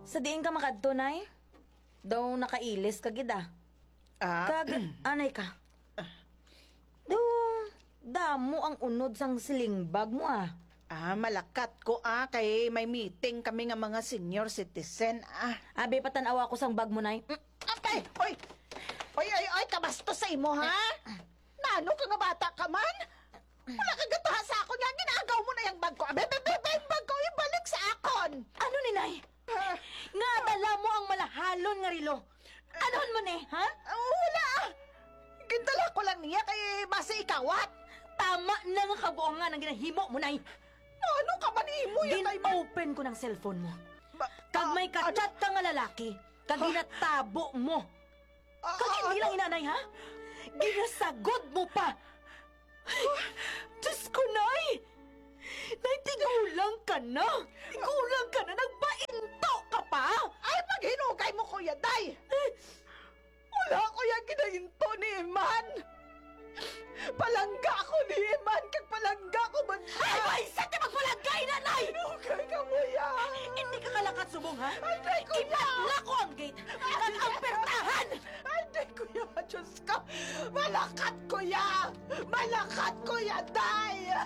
Sa diin ka makadto, nay? Daw nakailis ka gid ah. Kag, anay ka. Daw, damo ang unod sang silingbag mo ah. Malakat ko kay may meeting kami nga mga senior citizen Abi, patanawa ko sang bag mo, nay. Apay! Oy! Oy, kabastos sa imo, ha? Nano ka nga bata ka man? Wala ka gataha sa akon nga, ginagaw mo na yung bag ko. Yung bag ko, ibalik sa akon! Ano ni, nay? Nga dala mo ang malahalon nga rilo. Anon mo ni, ha? Wala! Gindala ko lang niya kay base ikawat. Tama na nga kabuangan ang ginahimo mo, nay. Ano ka man imo yan kay Gin-open ko ng cellphone mo. Kag may kachat ka nga lalaki, kag ginatabo mo. Kag hindi lang inanay, ha? Ginasagod mo pa. Ay, Diyos ko, nay! Nay, tigulang ka na! Tigulang ka na! Nagpainto ka pa! Ay, paghinugay mo, Kuya Day! Wala ko yung ginahinto ni Iman! Palangga ako ni Iman, kag palangga ko man siya! Ay, may isa ka magpalagay na, nay! Hinugay ka mo yan! Hindi ka kalakat subong, ha? Ay, day, Kuya! Ipadla ko ang gate! Kag ang pertahan! Ay, day, Kuya! Diyos ko! Malakat, Kuya! Malakat, Kuya, Day!